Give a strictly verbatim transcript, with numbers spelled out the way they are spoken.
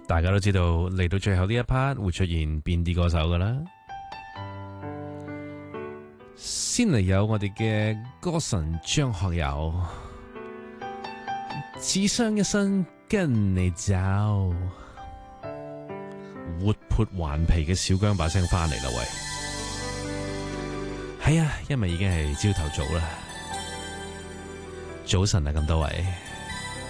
大家都知道嚟到最後呢一 part 會出現邊啲歌手噶啦。先嚟有我哋嘅歌神張學友，只想一生跟你走。活潑頑皮嘅小姜把聲翻嚟啦喂，係啊，因為已經係朝頭早啦。早晨啊，咁多位。